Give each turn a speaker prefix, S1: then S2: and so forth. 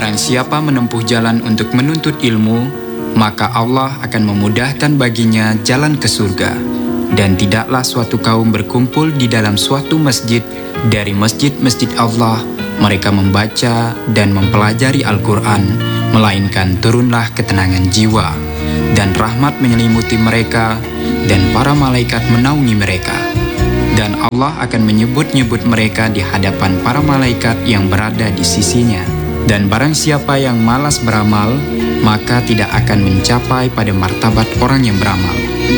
S1: Barang siapa menempuh jalan untuk menuntut ilmu, maka Allah akan memudahkan baginya jalan ke surga. Dan tidaklah suatu kaum berkumpul di dalam suatu masjid dari masjid-masjid Allah, mereka membaca dan mempelajari Al-Quran, melainkan turunlah ketenangan jiwa, dan rahmat menyelimuti mereka, dan para malaikat menaungi mereka. Dan Allah akan menyebut-nyebut mereka di hadapan para malaikat yang berada di sisinya. Dan barang siapa yang malas beramal, maka tidak akan mencapai pada martabat orang yang beramal.